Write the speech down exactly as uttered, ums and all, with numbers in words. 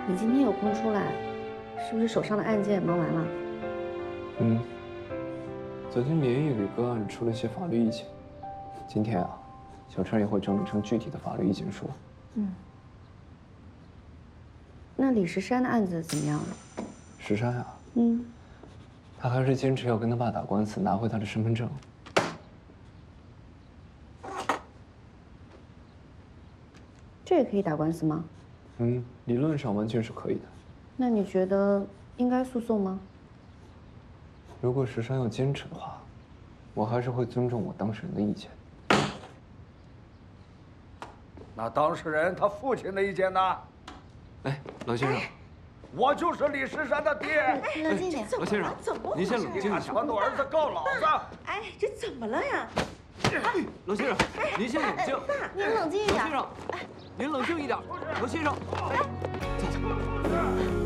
你今天有空出来，是不是手上的案件忙完了？ 嗯。昨天连夜给个案出了一些法律意见，今天啊，小陈也会整理成具体的法律意见书。 嗯。那李石山的案子怎么样了？ 石山啊， 嗯， 他还是坚持要跟他爸打官司，拿回他的身份证。 这也可以打官司吗？ 嗯，理论上完全是可以的。 那你觉得应该诉讼吗？ 如果石山要坚持的话，我还是会尊重我当事人的意见。 那当事人他父亲的意见呢？ 哎，老先生， 我就是李石山的爹。 冷静点， 老先生，您先冷静一下。 传我儿子告老子。 哎，这怎么了呀？ 老先生，您先冷静。 您冷静一点。 老先生，您冷静一点。老先生，